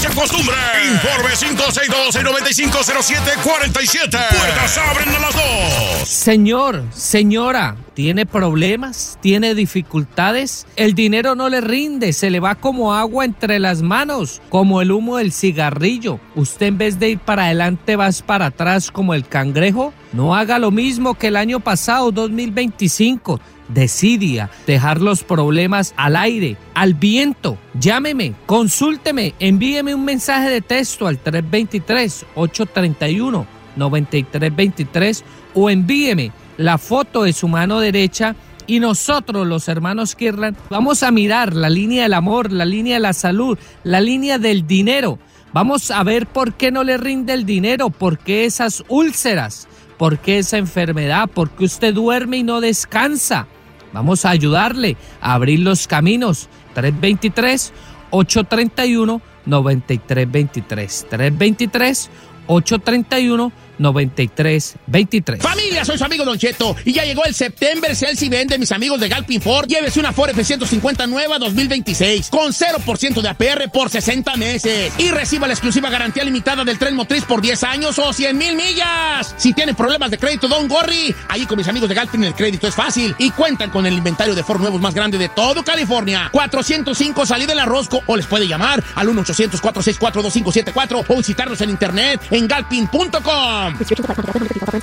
se acostumbre. Informe 562-697-47. Puertas abren a las 2. Señor, señora, ¿tiene problemas? ¿Tiene dificultades? El dinero no le rinde, se le va como agua entre las manos, como el humo del cigarrillo. Usted en vez de ir para adelante vas para atrás como el cangrejo. No haga lo mismo que el año pasado, 2025. Decida dejar los problemas al aire, al viento. Llámeme, consúlteme, envíeme un mensaje de texto al 323-831-9323 o envíeme la foto de su mano derecha y nosotros, los hermanos Kirlan, vamos a mirar la línea del amor, la línea de la salud, la línea del dinero. Vamos a ver por qué no le rinde el dinero, por qué esas úlceras, por qué esa enfermedad, por qué usted duerme y no descansa. Vamos a ayudarle a abrir los caminos. 323-831-9323. 323-831-9323. Familia, soy su amigo Don Cheto y ya llegó el September Sales Event de mis amigos de Galpin Ford. Llévese una Ford F-150 nueva 2026 con 0% de APR por 60 meses y reciba la exclusiva garantía limitada del tren motriz por 10 años o 100,000 millas. Si tiene problemas de crédito, don't worry. Ahí con mis amigos de Galpin el crédito es fácil y cuentan con el inventario de Ford nuevos más grande de todo California. 405 salida en la Rosco o les puede llamar al 1-800-464-2574 o visitarlos en internet en galpin.com.